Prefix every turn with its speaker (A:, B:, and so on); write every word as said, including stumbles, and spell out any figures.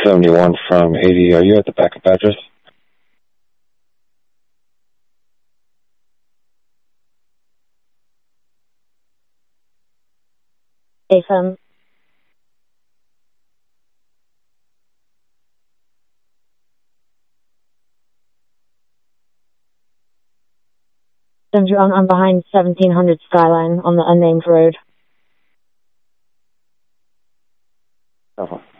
A: seventy-one from eighty. Are you at the backup address?
B: A F M. Send you on, I'm behind seventeen hundred Skyline on the unnamed road.
A: Uh-huh.